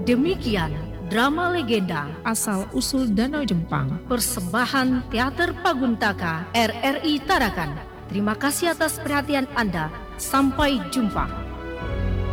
Demikian drama legenda asal-usul Danau Jempang. persembahan Teater Paguntaka RRI Tarakan. Terima kasih atas perhatian Anda. Sampai jumpa.